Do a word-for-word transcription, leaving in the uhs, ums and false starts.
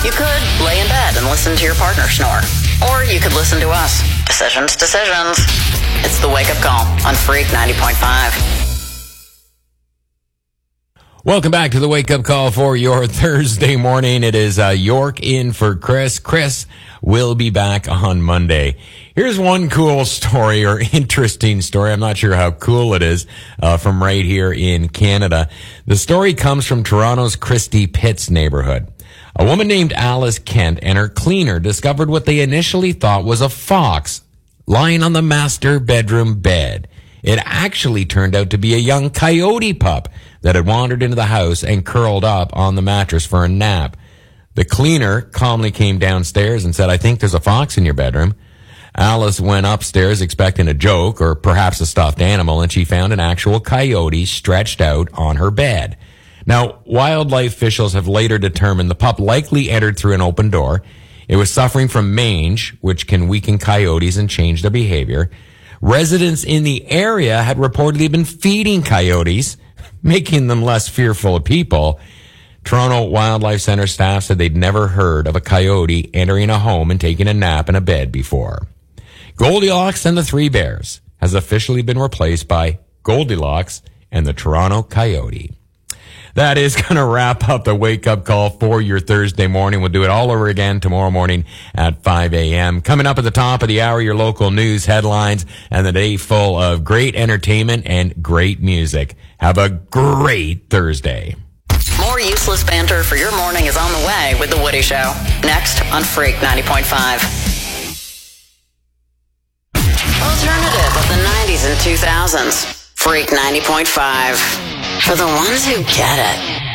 You could lay in bed and listen to your partner snore. Or you could listen to us. Decisions, decisions. It's the Wake Up Call on Freak ninety point five. Welcome back to the Wake Up Call for your Thursday morning. It is uh, York in for Chris. Chris will be back on Monday. Here's one cool story or interesting story. I'm not sure how cool it is uh, from right here in Canada. The story comes from Toronto's Christie Pitts neighborhood. A woman named Alice Kent and her cleaner discovered what they initially thought was a fox lying on the master bedroom bed. It actually turned out to be a young coyote pup that had wandered into the house and curled up on the mattress for a nap. The cleaner calmly came downstairs and said, "I think there's a fox in your bedroom." Alice went upstairs expecting a joke or perhaps a stuffed animal, and she found an actual coyote stretched out on her bed. Now, wildlife officials have later determined the pup likely entered through an open door. It was suffering from mange, which can weaken coyotes and change their behavior. Residents in the area had reportedly been feeding coyotes, making them less fearful of people. Toronto Wildlife Center staff said they'd never heard of a coyote entering a home and taking a nap in a bed before. Goldilocks and the Three Bears has officially been replaced by Goldilocks and the Toronto Coyote. That is going to wrap up the wake-up call for your Thursday morning. We'll do it all over again tomorrow morning at five a.m. Coming up at the top of the hour, your local news headlines and the day full of great entertainment and great music. Have a great Thursday. More useless banter for your morning is on the way with The Woody Show. Next on Freak ninety point five. Alternative of the nineties and two thousands. Freak ninety point five. For the ones who get it.